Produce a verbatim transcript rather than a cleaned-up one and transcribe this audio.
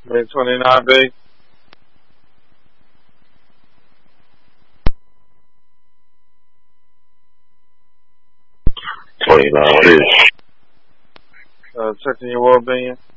Ring twenty-nine, B. twenty-nine, what is it? Uh, checking your well-being.